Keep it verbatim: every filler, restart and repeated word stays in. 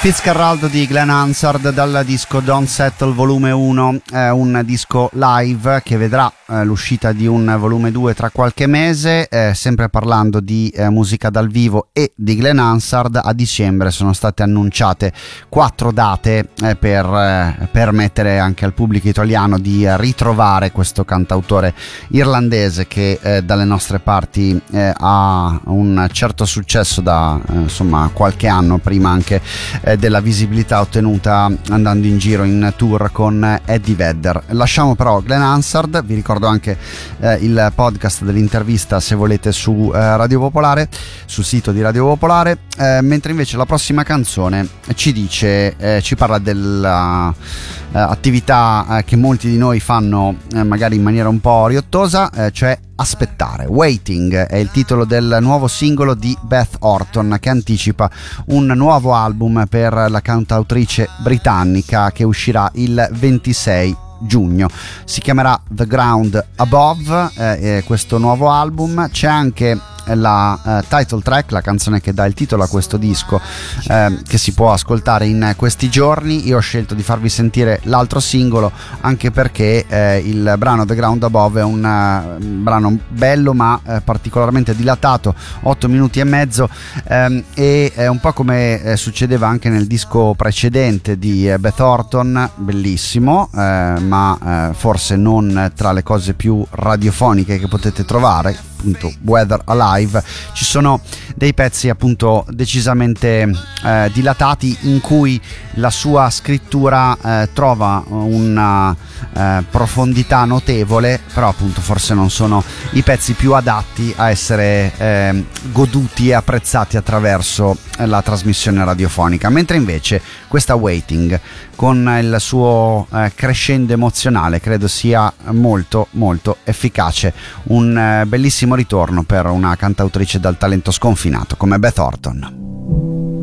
Fitzcarraldo di Glenn Hansard dal disco Don't Settle volume uno, eh, un disco live che vedrà eh, l'uscita di un volume due tra qualche mese, eh, sempre parlando di eh, musica dal vivo e di Glenn Hansard. A dicembre sono state annunciate quattro date eh, per eh, permettere anche al pubblico italiano di eh, ritrovare questo cantautore irlandese che eh, dalle nostre parti eh, ha un certo successo da eh, insomma qualche anno, prima anche eh, della visibilità ottenuta andando in giro in tour con Eddie Vedder. Lasciamo però Glenn Hansard, vi ricordo anche eh, il podcast dell'intervista se volete su eh, Radio Popolare, sul sito di Radio Popolare, eh, mentre invece la prossima canzone ci dice, eh, ci parla della eh, attività eh, che molti di noi fanno eh, magari in maniera un po' riottosa, eh, cioè aspettare. Waiting è il titolo del nuovo singolo di Beth Orton, che anticipa un nuovo album per la cantautrice britannica che uscirà il ventisei giugno. Si chiamerà The Ground Above, eh, questo nuovo album. C'è anche la uh, title track, la canzone che dà il titolo a questo disco, eh, che si può ascoltare in questi giorni. Io ho scelto di farvi sentire l'altro singolo anche perché eh, il brano The Ground Above è un uh, brano bello ma eh, particolarmente dilatato, otto minuti e mezzo, ehm, e è un po' come eh, succedeva anche nel disco precedente di eh, Beth Orton, bellissimo, eh, ma eh, forse non tra le cose più radiofoniche che potete trovare, appunto Weather Alive. Ci sono dei pezzi appunto decisamente eh, dilatati in cui la sua scrittura eh, trova una eh, profondità notevole, però appunto forse non sono i pezzi più adatti a essere eh, goduti e apprezzati attraverso la trasmissione radiofonica, mentre invece questa Waiting con il suo eh, crescendo emozionale credo sia molto molto efficace, un eh, bellissimo ritorno per una cantautrice dal talento sconfinato come Beth Orton.